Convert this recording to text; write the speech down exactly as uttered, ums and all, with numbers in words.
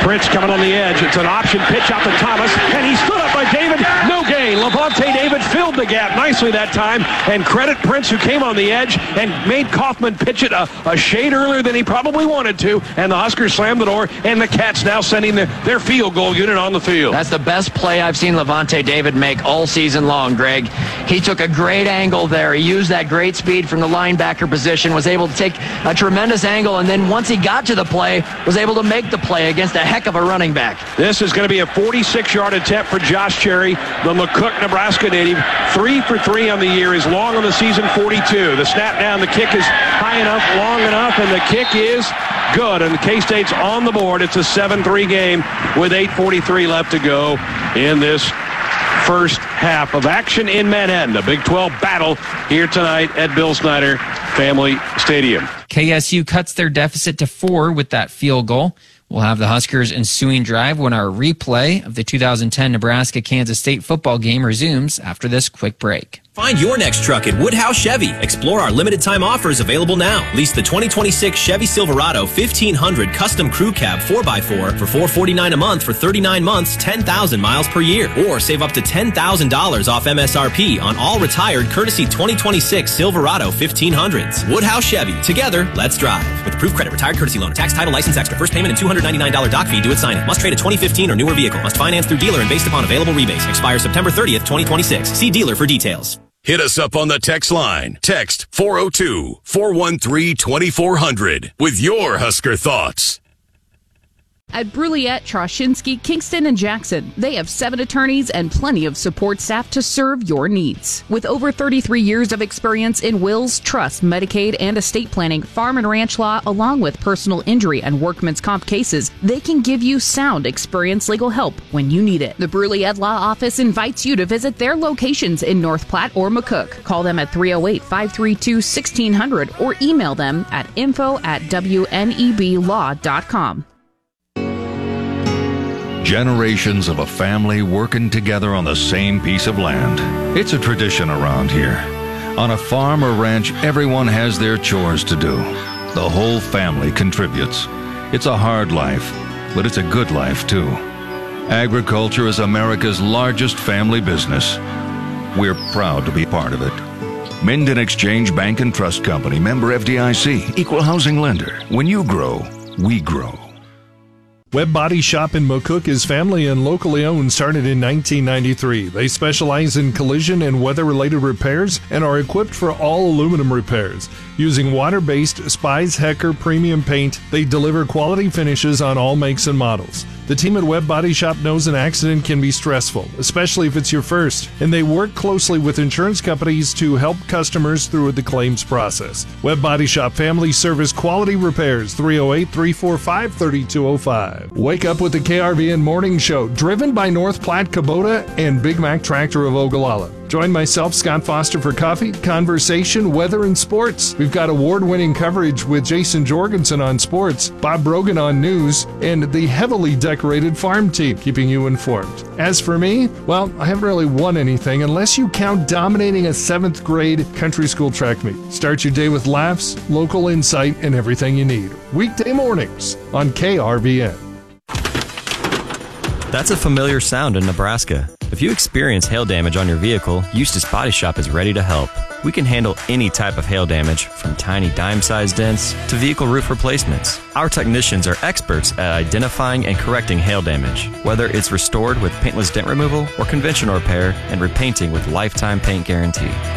Prince coming on the edge. It's an option pitch out to Thomas, and he stood up by David. No gain. Levante David filled the gap nicely that time, and credit Prince, who came on the edge and made Kaufman pitch it a, a shade earlier than he probably wanted to, and the Huskers slammed the door, and the Cats now sending the, their field goal unit on the field. That's the best play I've seen Levante David make all season long, Greg. He took a great angle there. He used that great speed from the linebacker position, was able to take a tremendous angle, and then once he got to the play, was able to make the play against a heck of a running back. This is going to be a forty-six-yard attempt for Josh Cherry, the McCook, Nebraska native. Three for three on the year, is long on the season, forty-two. The snap down, the kick is high enough, long enough, and the kick is good. And K-State's on the board. It's a seven three game with eight forty-three left to go in this first half of action in Manhattan. The Big twelve battle here tonight at Bill Snyder Family Stadium. K S U cuts their deficit to four with that field goal. We'll have the Huskers' ensuing drive when our replay of the two thousand ten Nebraska-Kansas State football game resumes after this quick break. Find your next truck at Woodhouse Chevy. Explore our limited time offers available now. Lease the twenty twenty-six Chevy Silverado fifteen hundred Custom Crew Cab four by four for four hundred forty-nine dollars a month for thirty-nine months, ten thousand miles per year. Or save up to ten thousand dollars off M S R P on all retired courtesy twenty twenty-six Silverado fifteen hundreds. Woodhouse Chevy. Together, let's drive. With approved credit, retired courtesy loan, tax, title, license extra, first payment and two hundred ninety-nine dollars doc fee due at sign-in. Must trade a twenty fifteen or newer vehicle. Must finance through dealer and based upon available rebates. Expires September thirtieth, twenty twenty-six. See dealer for details. Hit us up on the text line. Text four oh two, four one three, two four zero zero with your Husker thoughts. At Brulliette, Troshinsky, Kingston, and Jackson, they have seven attorneys and plenty of support staff to serve your needs. With over thirty-three years of experience in wills, trust, Medicaid, and estate planning, farm and ranch law, along with personal injury and workman's comp cases, they can give you sound, experienced legal help when you need it. The Brulliette Law Office invites you to visit their locations in North Platte or McCook. Call them at three oh eight, five three two, one six zero zero or email them at info at w n e b law dot com. Generations of a family working together on the same piece of land. It's a tradition around here. On a farm or ranch, everyone has their chores to do. The whole family contributes. It's a hard life, but it's a good life too. Agriculture is America's largest family business. We're proud to be part of it. Minden Exchange Bank and Trust Company, member F D I C, equal housing lender. When you grow, we grow. Webb Body Shop in McCook is family and locally owned, started in nineteen ninety-three. They specialize in collision and weather-related repairs and are equipped for all aluminum repairs. Using water-based Spies Hecker premium paint, they deliver quality finishes on all makes and models. The team at Webb Body Shop knows an accident can be stressful, especially if it's your first, and they work closely with insurance companies to help customers through the claims process. Webb Body Shop Family Service Quality Repairs, three oh eight, three four five, three two oh five. Wake up with the K R V N Morning Show, driven by North Platte Kubota and Big Mac Tractor of Ogallala. Join myself, Scott Foster, for coffee, conversation, weather, and sports. We've got award-winning coverage with Jason Jorgensen on sports, Bob Brogan on news, and the heavily decorated farm team, keeping you informed. As for me, well, I haven't really won anything unless you count dominating a seventh grade country school track meet. Start your day with laughs, local insight, and everything you need. Weekday mornings on K R V N. That's a familiar sound in Nebraska. If you experience hail damage on your vehicle, Eustis Body Shop is ready to help. We can handle any type of hail damage, from tiny dime-sized dents to vehicle roof replacements. Our technicians are experts at identifying and correcting hail damage, whether it's restored with paintless dent removal or conventional repair and repainting with lifetime paint guarantee.